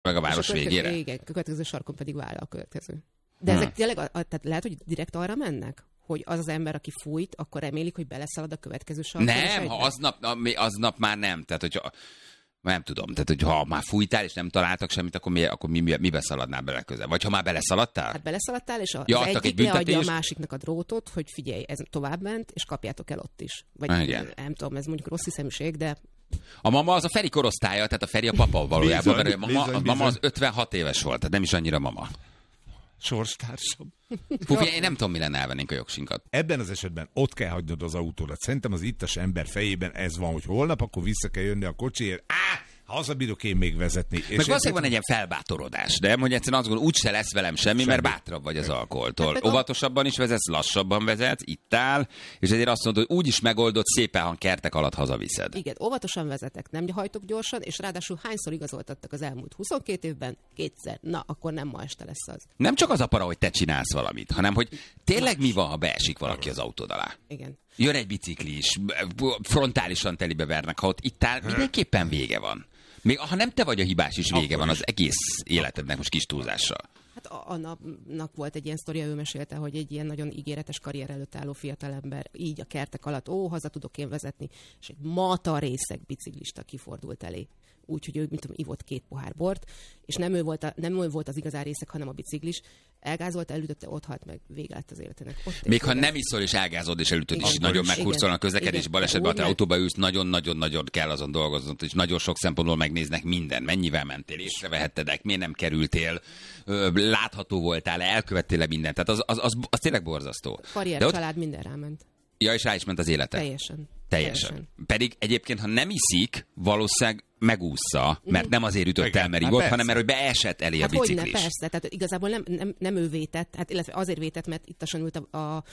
meg a város végére. Igen, a következő sarkon pedig vállal a következő. De ezek tényleg, tehát lehet, hogy direkt arra mennek? Hogy az ember, aki fújt, akkor remélik, hogy beleszalad a következő sarkon? Nem, ha aznap már nem. Tehát, hogyha nem tudom, tehát, hogy ha már fújtál, és nem találtak semmit, akkor mibe szaladnál bele közel? Vagy ha már beleszaladtál? Hát beleszaladtál, és az egyik leadja a másiknak a drótot, hogy figyelj, ez tovább ment, és kapjátok el ott is. Vagy nem tudom, ez mondjuk rossz hiszeműség, de... A mama az a Feri korosztálya, tehát a Feri a papa valójában, mert a mama az 56 éves volt, tehát nem is annyira mama. Sorstársam. Pufi, én nem tudom, mi lenne, elvennénk a jogsinkat. Ebben az esetben ott kell hagynod az autódat. Szerintem az ittas ember fejében ez van, hogy holnap akkor vissza kell jönni a kocsiért. Hazabírok én még vezetni. Meg valószínűleg van egy ilyen felbátorodás, de hogy egyszerűen azt gondolom, úgyse lesz velem semmi, mert bátrabb vagy az alkoholtól. Óvatosabban is vezetsz, lassabban vezetsz, itt áll, és ezért azt mondod, hogy úgy is megoldod, szépen, ha kertek alatt hazaviszed. Igen, óvatosan vezetek, nem hajtok gyorsan, és ráadásul hányszor igazoltattak az elmúlt 22 évben? Kétszer. Na, akkor nem ma este lesz az. Nem csak az a para, hogy te csinálsz valamit, hanem hogy tényleg mi van, ha beesik valaki az autód alá. Igen. Jön egy biciklis, frontálisan telibe vernek, ha ott itt áll, mindenképpen vége van. Még ha nem te vagy a hibás is, vége van az egész életednek most kis túlzással. Hát a napnak volt egy ilyen sztoria, ő mesélte, hogy egy ilyen nagyon ígéretes karrier előtt álló fiatalember így a kertek alatt, haza tudok én vezetni, és egy mata részeg biciklista kifordult elé. Úgyhogy ő, mint tudom, ivott 2 pohár bort, és nem ő volt az igazán részeg, hanem a biciklis. Elgázolt, elütötte, ott halt meg, vége lett az életének. Még ha nem iszol és elgázod és elütöd is, nagyon meghurcolnak a közlekedés balesetben, ha te autóba ülsz, nagyon-nagyon-nagyon kell azon dolgoznod, és nagyon sok szempontból megnéznek minden. Mennyivel mentél, észrevehetted, miért nem kerültél, látható voltál, elkövettél mindent. Tehát az tényleg borzasztó. Karrier, család, minden ráment. Ja, és rá is ment az élete. Teljesen. Pedig egyébként, ha nem iszik, valószínűleg megúszza, mert nem azért ütött el, mert ivott, hanem mert hogy beesett elé a biciklis. Hogyne, persze, tehát igazából nem ő vétett, hát illetve azért vétett, mert ittasan ült a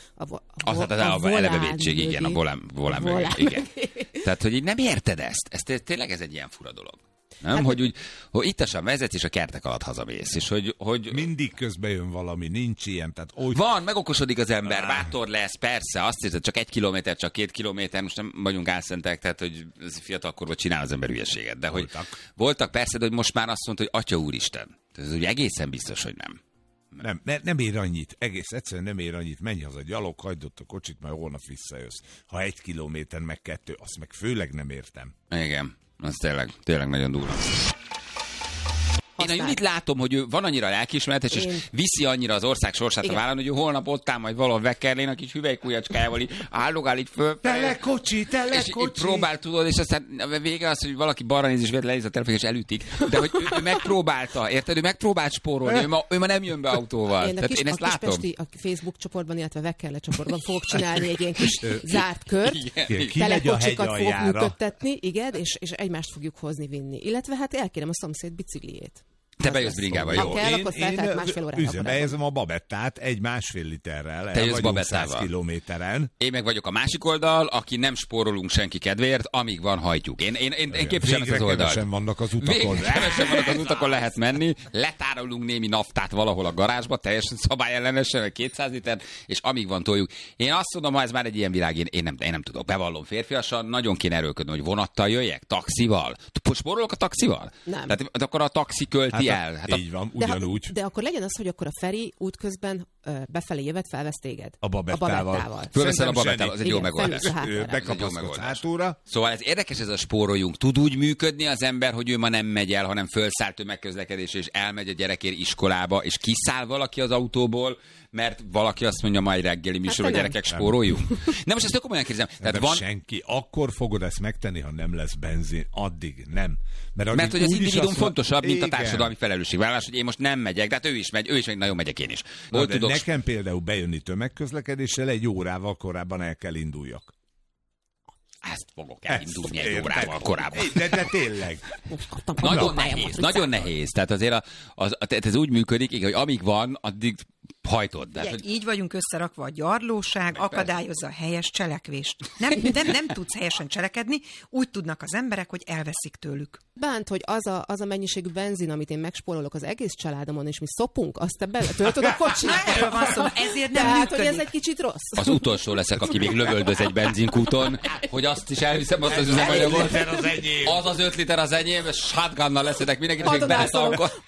eleve vétség, igen, a volán mögé. Igen. Tehát, hogy így nem érted ezt. Tényleg ez egy ilyen fura dolog. Nem? Hát, hogy ittasan vezetsz, és a kertek alatt hazamész. És hogy mindig közben jön valami, nincs ilyen. Tehát van, megokosodik az ember, bátor lesz, persze, azt hiszed, csak 1 kilométer, csak 2 kilométer, most nem vagyunk álszentek, tehát hogy fiatalkorban csinál az ember hülyeséget. De hogy voltak persze, de hogy most már azt mondta, hogy Atya Úristen. Ez ugye egészen biztos, hogy nem. Nem ér annyit, egész egyszerűen nem ér annyit, menj haza gyalog, hagyd ott a kocsit, majd holnap visszajössz. Ha 1 kilométer, meg 2, azt meg főleg nem értem. Igen. Az tényleg nagyon durva. Én a Judit látom, hogy ő van annyira lelkiismeretes, és viszi annyira az ország sorsát a vállon, hogy ő holnap ott áll majd valahol Veckerlén a kis hüvelykujjacskájával, így állogál így föl. Tele kocsi! És így próbál, tudod, és aztán a vége az, hogy valaki balra néz, és lenéz a telefon, és elütik. De hogy ő megpróbálta, érted? Ő megpróbált spórolni, ő ma nem jön be autóval. Én ezt látom. A Facebook csoportban, illetve Veckerle csoportban fogok csinálni egy ilyen kis zárt kört. Telekocsikat fogok működtetni, igen, és egymást fogjuk hozni-vinni. Illetve hát elkérem a szomszéd bicikliét. Te bejössz brigával, jó? Ha kell, akkor feltelt másfél órára. Üzembejelzem a babettát 1,5 literrel. Te jössz babettával. 100 kilométeren. Én meg vagyok a másik oldal, aki nem spórolunk senki kedvéért, amíg van, hajtjuk. Én képviselem ezt az oldalt. Kevesen vannak az utakon. Kevesen vannak az utakon, lehet menni. Letárolunk némi naftát valahol a garázsba, teljesen szabályellenesen, vagy 200 liter, és amíg van toljuk. Én azt mondom, ha ez már egy ilyen világ, én nem tudok. Bevallom férfiasan, nagyon kéne erőlködni, hogy vonattal jöjjek, taxival. Spórolok a taxival? Nem. Tehát akkor a taxi költi el. Hát így van, ugyanúgy. De akkor legyen az, hogy akkor a Feri útközben befelé jövet, felvesz téged. A babettával. Fölveszel a babettával, az egy jó megoldás. Bekapaszkodsz hátulra. Szóval ez érdekes, ez a spóroljunk. Tud úgy működni az ember, hogy ő ma nem megy el, hanem fölszáll tömegközlekedésre, és elmegy a gyerekért iskolába, és kiszáll valaki az autóból, mert valaki azt mondja, majd reggeli műsor, hogy gyerekek spóroljunk. Nem, most ezt tök komolyan kérdezem. Tehát van... Senki. Akkor fogod ezt megtenni, ha nem lesz benzin. Addig nem. Mert hogy az individuum fontosabb, mint a társadalmi felelősségvállalás, hogy én most nem megyek, de hát ő is megy, nagyon megyek én is. Nekem például bejönni tömegközlekedéssel 1 órával korábban el kell induljak. Ezt fogok elindulni 1 órával korábban. De tényleg. Nagyon nehéz. Tehát azért ez úgy működik, hogy amíg van, addig hajtod. De, így vagyunk összerakva, a gyarlóság akadályozza a helyes cselekvést. Nem tudsz helyesen cselekedni, úgy tudnak az emberek, hogy elveszik tőlük. Bánt, hogy az a mennyiségű benzin, amit én megspórolok az egész családomon, és mi szopunk, azt te betöltöd a kocsit. Erről van szó, ezért nem Tehát, működik. hogy ez egy kicsit rossz. Az utolsó leszek, aki még lövöldöz egy benzinkúton, hogy azt is elviszem, azt az üzemanyagot. Az 5 liter az enyém, és shotgunnal leszedek mindenkit, és még beletankolok.